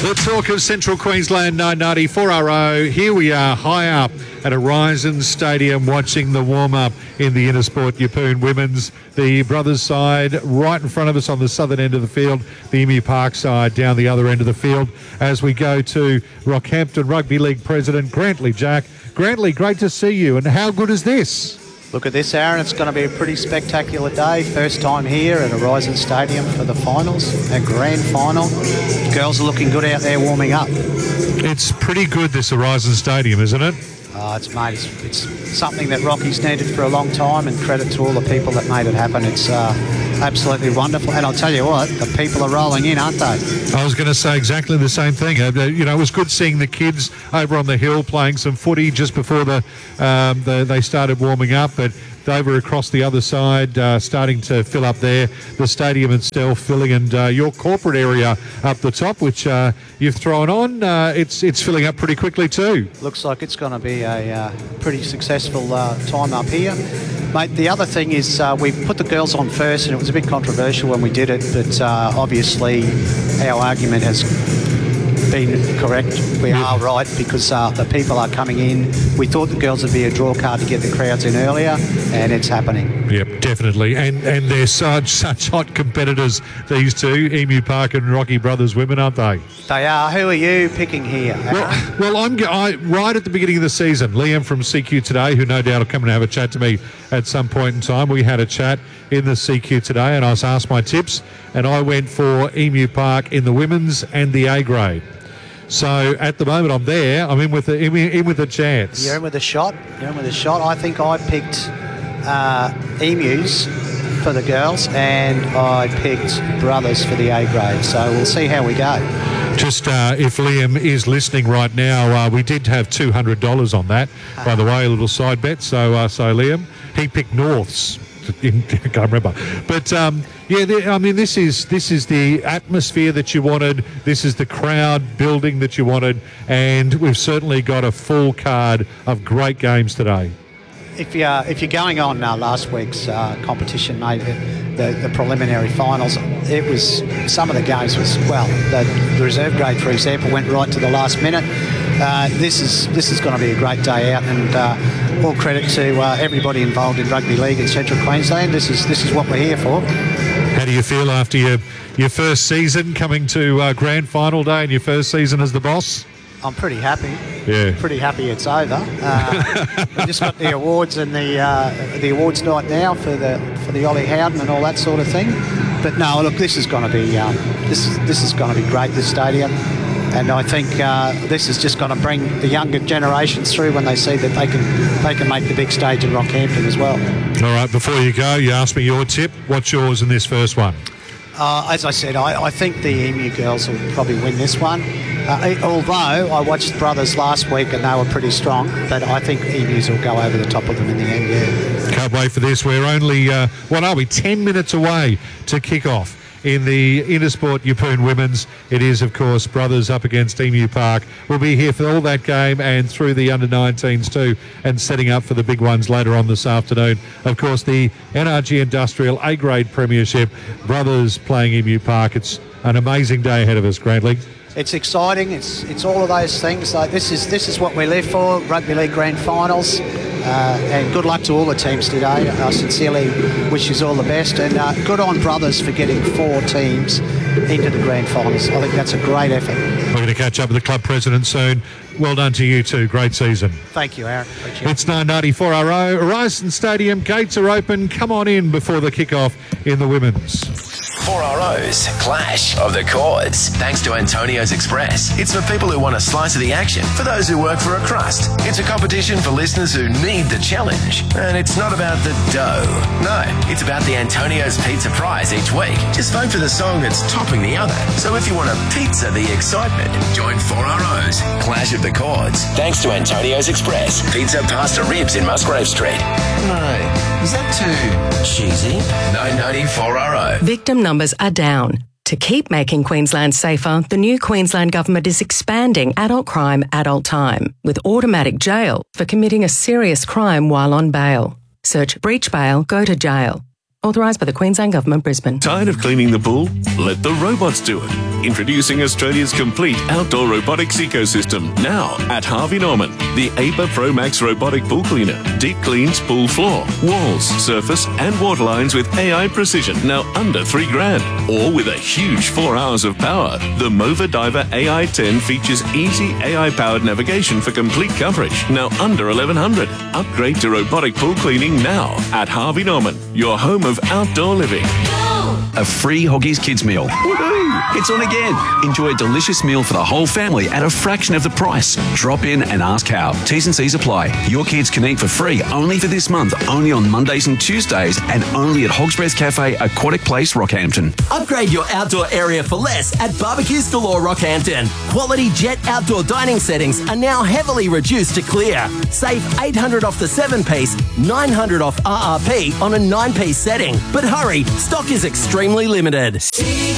The talk of Central Queensland 994RO. Here we are high up at Horizon Stadium watching the warm-up in the Intersport Yeppoon Women's. The brothers side right in front of us on the southern end of the field, the Emu Park side down the other end of the field as we go to Rockhampton Rugby League President Grantley Jack. Grantley, great to see you, and how good is this? Look at this, Aaron. It's going to be a pretty spectacular day. First time here at Horizon Stadium for the finals, a grand final. Girls are looking good out there warming up. It's pretty good, this Horizon Stadium, isn't it? It's something that Rocky's needed for a long time, and credit to all the people that made it happen. It's absolutely wonderful. And I'll tell you what, the people are rolling in, aren't they? I was going to say exactly the same thing. It was good seeing the kids over on the hill playing some footy just before they started warming up, but over across the other side, starting to fill up there. The stadium itself filling, and your corporate area up the top, which you've thrown on, it's filling up pretty quickly too. Looks like it's going to be a pretty successful time up here. Mate, the other thing is we put the girls on first, and it was a bit controversial when we did it, but obviously our argument has been correct. We are right, because the people are coming in. We thought the girls would be a draw card to get the crowds in earlier, and it's happening. Yep, definitely. And they're such hot competitors, these two, Emu Park and Rocky Brothers women, aren't they? They are. Who are you picking here? Well, I right at the beginning of the season, Liam from CQ Today, who no doubt will come and have a chat to me at some point in time. We had a chat in the CQ Today, and I was asked my tips, and I went for Emu Park in the women's and the A grade. So at the moment I'm there. I'm in with a chance. You're in with a shot. I think I picked Emus for the girls, and I picked Brothers for the A grade. So we'll see how we go. Just if Liam is listening right now, we did have $200 on that. By the way, a little side bet. So Liam, he picked Norths. I can't remember, but this is the atmosphere that you wanted. This is the crowd building that you wanted, and we've certainly got a full card of great games today. If you're going on last week's competition, mate, the preliminary finals, it was some of the games was the reserve grade, for example, went right to the last minute. This is going to be a great day out, and all credit to everybody involved in rugby league in Central Queensland. This is what we're here for. How do you feel after your first season coming to grand final day and your first season as the boss? I'm pretty happy. Yeah. Pretty happy it's over. We just got the awards and the awards night now for the Ollie Howden and all that sort of thing. But no, look, this is going to be this is going to be great, this stadium. And I think this is just going to bring the younger generations through when they see that they can make the big stage in Rockhampton as well. All right, before you go, you asked me your tip. What's yours in this first one? As I said, I think the Emu girls will probably win this one. Although I watched Brothers last week and they were pretty strong, but I think Emus will go over the top of them in the end, yeah. Can't wait for this. We're only, 10 minutes away to kick off in the Intersport Yeppoon Women's. It is, of course, Brothers up against Emu Park. We'll be here for all that game and through the under-19s too, and setting up for the big ones later on this afternoon. Of course, the NRG Industrial A-grade Premiership, Brothers playing Emu Park. It's an amazing day ahead of us, Grantley. It's exciting. It's all of those things. Like this is what we live for. Rugby League Grand Finals, and good luck to all the teams today. I sincerely wish you all the best, and good on Brothers for getting 4 teams into the Grand Finals. I think that's a great effort. We're going to catch up with the club president soon. Well done to you too. Great season. Thank you, Aaron. It's 994RO. Horizon Stadium gates are open. Come on in before the kickoff in the women's. 4RO's Clash of the Chords. Thanks to Antonio's Express. It's for people who want a slice of the action, for those who work for a crust. It's a competition for listeners who need the challenge. And it's not about the dough. No, it's about the Antonio's Pizza prize each week. Just vote for the song that's topping the other. So if you want a pizza the excitement, join 4RO's Clash of the Chords. Thanks to Antonio's Express. Pizza, pasta, ribs in Musgrave Street. No, is that too cheesy? 994RO. Victim numbers are down. To keep making Queensland safer, the new Queensland Government is expanding adult crime, adult time, with automatic jail for committing a serious crime while on bail. Search breach bail, go to jail. Authorised by the Queensland Government, Brisbane. Tired of cleaning the pool? Let the robots do it. Introducing Australia's complete outdoor robotics ecosystem now at Harvey Norman. The APA Pro Max robotic pool cleaner. Deep cleans pool floor, walls, surface and water lines with AI precision, now under $3,000. Or with a huge 4 hours of power. The Mova Diver AI 10 features easy AI-powered navigation for complete coverage, now under $1,100. Upgrade to robotic pool cleaning now at Harvey Norman, your home of outdoor living. A free Hoggies Kids meal. Woohoo! It's on again. Enjoy a delicious meal for the whole family at a fraction of the price. Drop in and ask how. T's and C's apply. Your kids can eat for free only for this month, only on Mondays and Tuesdays, and only at Hog's Breath Cafe, Aquatic Place, Rockhampton. Upgrade your outdoor area for less at Barbecues Galore, Rockhampton. Quality Jet outdoor dining settings are now heavily reduced to clear. Save $800 off the 7-piece, $900 off RRP on a 9-piece setting. But hurry, stock is extremely limited.